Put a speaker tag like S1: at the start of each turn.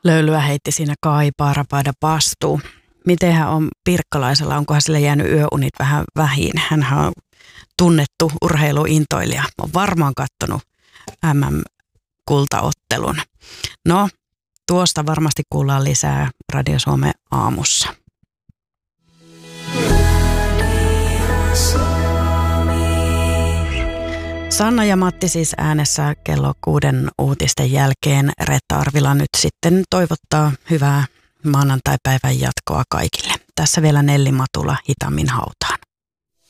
S1: löylyä heitti siinä Kai Paarapaida Pastu. Mitenhän on Pirkkalaisella, onkohan sille jäänyt yöunit vähän vähin? Hänhän on tunnettu urheiluintoilija. On varmaan kattonut MM-kultaottelun. No, tuosta varmasti kuullaan lisää Radio Suomen aamussa. Sanna ja Matti siis äänessä kello 6 uutisten jälkeen. Reetta Arvila nyt sitten toivottaa hyvää maanantaipäivän jatkoa kaikille. Tässä vielä Nelli Matula hitaammin hautaan.